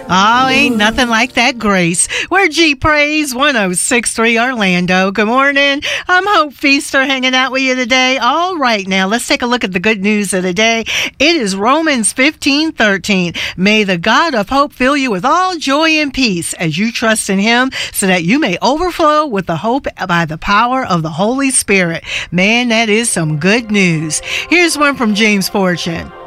Oh, ain't nothing like that grace. We're G Praise 106.3 Orlando. Good morning. I'm Hope Feaster hanging out with you today. All right, now let's take a look at the good news of the day. It is Romans 15:13. May the God of hope fill you with all joy and peace as you trust in him, so that you may overflow with the hope by the power of the Holy Spirit. Man, that is some good news. Here's one from James Fortune.